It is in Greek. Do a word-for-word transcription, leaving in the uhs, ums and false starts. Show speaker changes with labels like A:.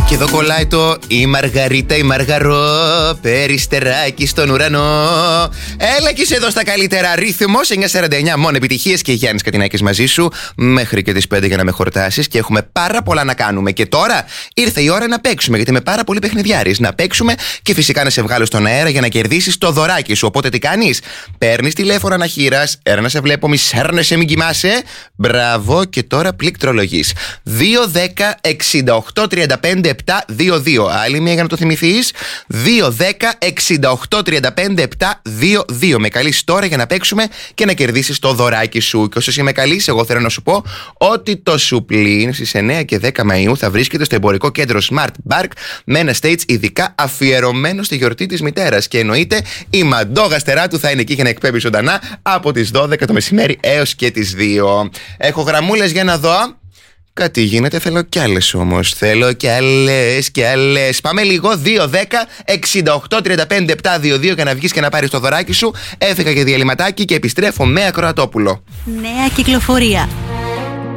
A: Και εδώ κολλάει το «Η Μαργαρίτα, η Μαργαρό, περιστεράκι στον ουρανό». Έλα και είσαι εδώ στα καλύτερα. Ρύθμος εννιά σαράντα εννιά, μόνο επιτυχίες, και Γιάννης Κατινάκης μαζί σου μέχρι και τις πέντε για να με χορτάσεις. Και έχουμε πάρα πολλά να κάνουμε. Και τώρα ήρθε η ώρα να παίξουμε, γιατί είμαι πάρα πολύ παιχνιδιάρης. Να παίξουμε και φυσικά να σε βγάλω στον αέρα για να κερδίσεις το δωράκι σου. Οπότε τι κάνεις? Παίρνεις τηλέφωνο αναχείρας, ένα να σε βλέπω, μη σέρνεσαι, μην κοιμάσαι. Μπράβο, και τώρα πληκτρολογείς. δύο δέκα εξήντα οκτώ τριάντα πέντε επτά δύο δύο. Άλλη μία για να το θυμηθείς. δύο δέκα εξήντα οκτώ τριάντα πέντε επτά δύο δύο. Με καλείς τώρα για να παίξουμε και να κερδίσεις το δωράκι σου. Και όσο εσύ με καλείς, εγώ θέλω να σου πω ότι το Σουπλίν στις εννέα και δέκα Μαΐου θα βρίσκεται στο εμπορικό κέντρο Smart Park με ένα stage ειδικά αφιερωμένο στη γιορτή της μητέρας. Και εννοείται η Μαντό Γαστεράτου θα είναι εκεί για να εκπέμπει ζωντανά από τις δώδεκα το μεσημέρι έως και τις δύο. Έχω γραμμούλες για να δω. Κάτι γίνεται, θέλω κι άλλες όμως. Θέλω κι άλλες κι άλλες. Πάμε λίγο. δύο δέκα εξήντα οκτώ τριάντα πέντε επτά δύο δύο για να βγεις και να πάρεις το δωράκι σου. Έφυγα για διαλυματάκι και επιστρέφω με Ακροατόπουλο.
B: Νέα κυκλοφορία.